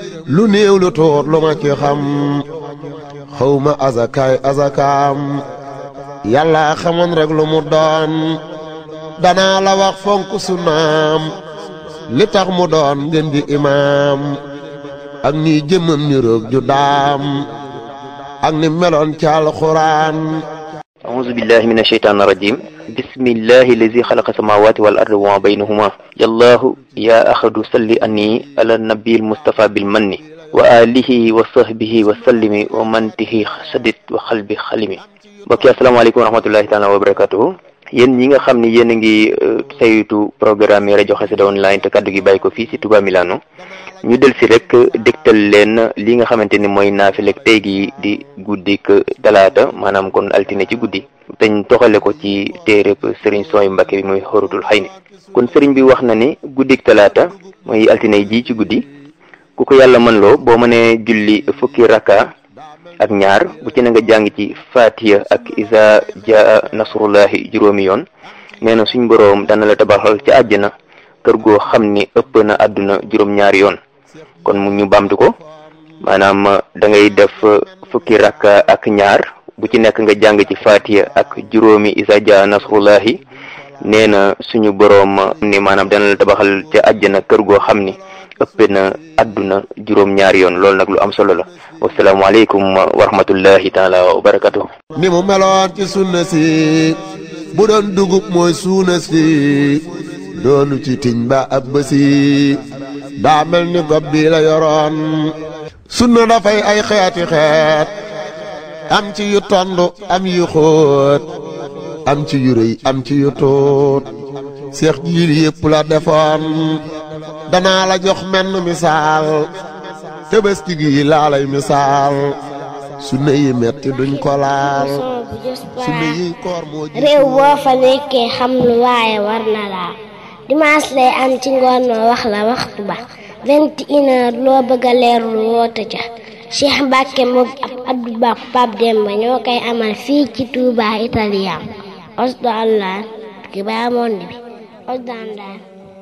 lu néew lu tuut lu ma ci xam xawma azakaam yàlla xamoon rek lu mu doon danaa la wax fonk sunnaam li tax mu doon ngeen di imaam ak ni jëmmam ni roog ju daam ak ni meloon ci alxuraan. أعوذ بالله من الشيطان الرجيم بسم الله الذي خلق السماوات والأرض وما بينهما يا الله يا أحد صل أني على النبي المصطفى بالمن وآله وصحبه وسلم ومن به سدد وقلب خلمي. mbokk yi asalaamaaleykum wa rahmatullahi taala wa barakatuhu. yéen ñi nga xam ni yéen a ngi saytu programme yi rajo Xassida online te kaddu gi bàyyi ko fii si Touba Milano ñu del si rek dégtal leen li nga xamante ni mooy naafilek tey gi di guddik talaata maanaam kon altine ci guddi teñ toxale ko ci téereb Serigne Souhaïbou Mbacké bi muy Xóoratul Xayni. kon Serigne bi wax na ni guddik talaata mooy altine ji ci guddi ku ko yàlla mën loo boo mënee julli fukki raka ak ñaar bu ci na nga jàng ci Fatiha ak Iza Jaa Nasrullahi juróomi yoon nee na suñ boroom dana la tabaxal ci àjjana kër goo xam ni ëpp na àdduna juróom-ñaari yoon. kon mu ñu bamtu ko maanaam da ngay def fukki rakka ak ñaar bu ci nekk nga jàng ci Fatiha ak juróomi Iza Jaa Nasrullahi nee na suñu boroom ni maanaam dana la tabaxal ci àjjana kër goo xam ni ëpp na àdduna juróom-ñaari yoon loolu nag lu am solo la. wasalaamaaleykum wa rahmatullahi taala wa barakatuh. ni mu meloon ci sunna si bu doon dugub mooy suuna si doonu ci tiñ ba ab bësi daa mel ni gob bi la yoroon. sunna dafay ay xeeti xeet am ci yu tondu am yu xóot am ci yu rëy am ci yu tuut seex jiil yépp la defoon. danaa la jox menn misaal Tabaski gi laa lay misaal sunna yi metti duñ ko laal sunna yi koor moo ji réew boo fa nekkee xam lu waaye war na laa dimanche lay am ci ngoon noo wax la waxtu ba 21h loo bëgg a leerlu woote ca Cheikh Mbacké moom ab Abdou Ba Pape Demba ñoo koy amal fii ci Touba Italien Osdo Allah ki ba monde bi Osdo Allah